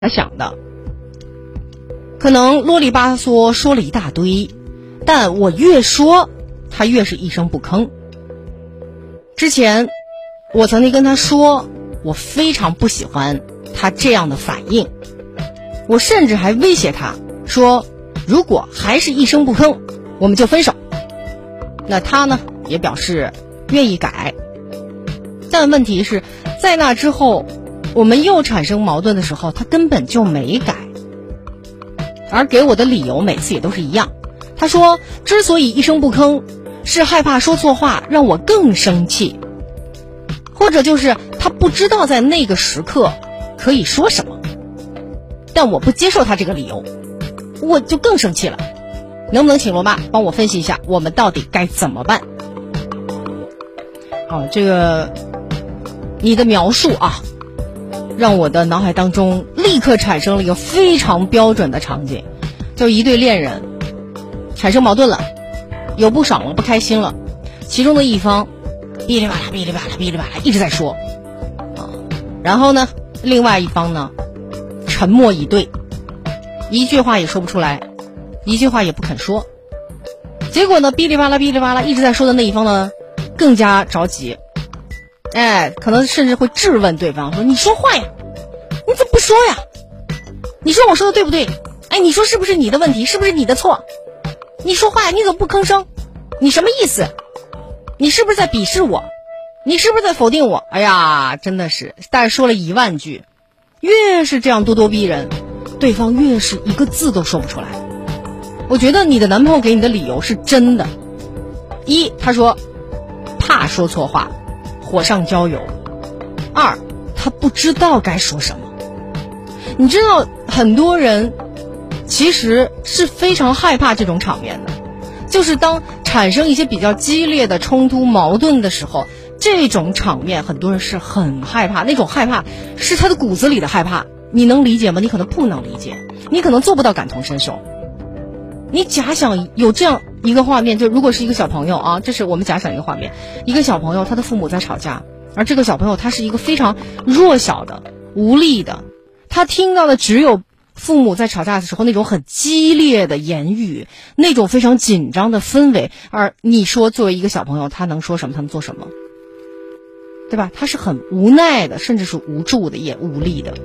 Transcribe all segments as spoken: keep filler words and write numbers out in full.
他想的，可能啰里吧嗦说了一大堆，但我越说他越是一声不吭。之前我曾经跟他说，我非常不喜欢他这样的反应，我甚至还威胁他说，如果还是一声不吭，我们就分手。那他呢也表示愿意改，但问题是在那之后我们又产生矛盾的时候，他根本就没改，而给我的理由每次也都是一样。他说之所以一声不吭，是害怕说错话让我更生气，或者就是他不知道在那个时刻可以说什么。但我不接受他这个理由，我就更生气了。能不能请罗妈帮我分析一下，我们到底该怎么办？好，这个你的描述啊，让我的脑海当中立刻产生了一个非常标准的场景，就一对恋人产生矛盾了，有不爽了，不开心了，其中的一方哔哩吧啦哔哩吧啦哔哩吧啦一直在说啊，然后呢另外一方呢沉默以对，一句话也说不出来，一句话也不肯说。结果呢哔哩吧啦哔哩吧啦一直在说的那一方呢更加着急，哎，可能甚至会质问对方说，你说话呀，你怎么不说呀？你说我说的对不对？哎，你说是不是你的问题？是不是你的错？你说话呀，你怎么不吭声？你什么意思？你是不是在鄙视我？你是不是在否定我？哎呀，真的是，大概说了一万句，越是这样咄咄逼人，对方越是一个字都说不出来。我觉得你的男朋友给你的理由是真的。一，他说怕说错话火上浇油。二，他不知道该说什么。你知道很多人其实是非常害怕这种场面的，就是当产生一些比较激烈的冲突矛盾的时候，这种场面很多人是很害怕，那种害怕是他的骨子里的害怕。你能理解吗？你可能不能理解，你可能做不到感同身受。你假想有这样一个画面，就如果是一个小朋友啊，这是我们假想一个画面，一个小朋友他的父母在吵架，而这个小朋友他是一个非常弱小的无力的，他听到的只有父母在吵架的时候那种很激烈的言语，那种非常紧张的氛围，而你说作为一个小朋友他能说什么，他能做什么，对吧？他是很无奈的，甚至是无助的，也无力的。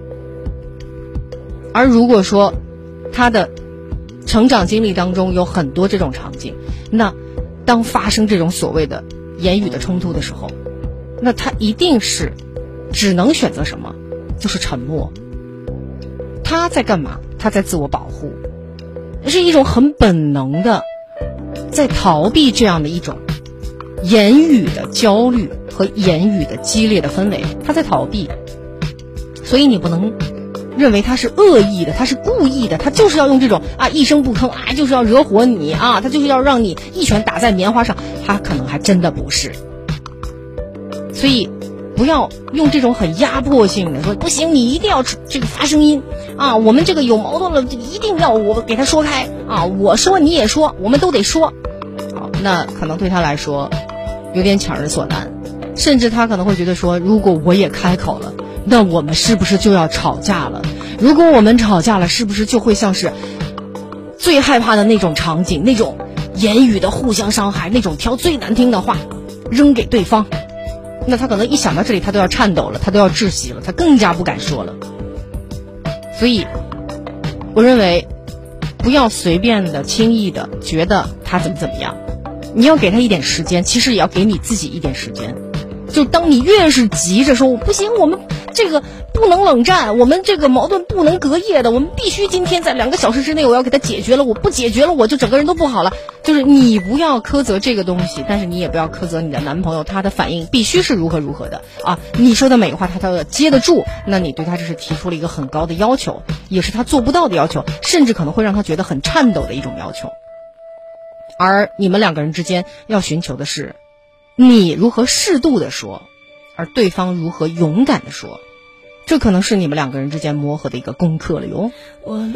而如果说他的成长经历当中有很多这种场景，那当发生这种所谓的言语的冲突的时候，那他一定是只能选择什么？就是沉默。他在干嘛？他在自我保护，是一种很本能的在逃避这样的一种言语的焦虑和言语的激烈的氛围，他在逃避。所以你不能认为他是恶意的，他是故意的，他就是要用这种啊一声不吭啊，就是要惹火你啊，他就是要让你一拳打在棉花上，他可能还真的不是。所以不要用这种很压迫性的说，不行，你一定要这个发声音啊，我们这个有矛盾了，一定要我给他说开啊，我说你也说，我们都得说。好，那可能对他来说有点强人所难，甚至他可能会觉得说，如果我也开口了，那我们是不是就要吵架了？如果我们吵架了，是不是就会像是最害怕的那种场景，那种言语的互相伤害，那种挑最难听的话扔给对方？那他可能一想到这里，他都要颤抖了，他都要窒息了，他更加不敢说了。所以我认为不要随便的轻易的觉得他怎么怎么样，你要给他一点时间，其实也要给你自己一点时间。就当你越是急着说不行，我们这个不能冷战，我们这个矛盾不能隔夜的，我们必须今天在两个小时之内我要给它解决了，我不解决了我就整个人都不好了。就是你不要苛责这个东西，但是你也不要苛责你的男朋友，他的反应必须是如何如何的啊！你说的每个话他都要接得住，那你对他这是提出了一个很高的要求，也是他做不到的要求，甚至可能会让他觉得很颤抖的一种要求。而你们两个人之间要寻求的是你如何适度的说，而对方如何勇敢的说，这可能是你们两个人之间磨合的一个功课了哟。我